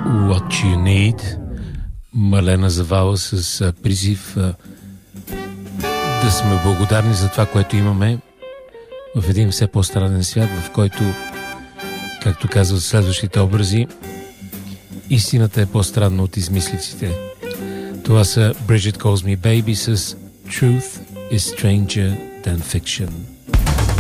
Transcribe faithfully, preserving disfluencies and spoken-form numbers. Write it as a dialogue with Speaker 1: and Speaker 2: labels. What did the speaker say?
Speaker 1: What You Need. Малена Завала с а, призив а, да сме благодарни за това, което имаме в един все по-странен свят, в който, както казват следващите образи, истината е по-странна от измислиците. Това са Bridget Calls Me Baby с Truth is Stranger Than Fiction.